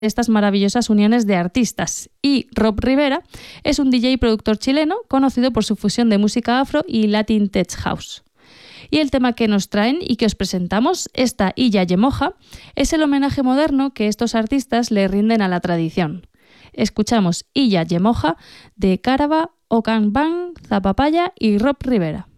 estas maravillosas uniones de artistas. Y Rob Rivera es un DJ y productor chileno conocido por su fusión de música afro y Latin Tech House. Y el tema que nos traen y que os presentamos, esta Illa Yemoja, es el homenaje moderno que estos artistas le rinden a la tradición. Escuchamos Illa Yemoja de Caraba, Okan Bang, Zapapaya y Rob Rivera.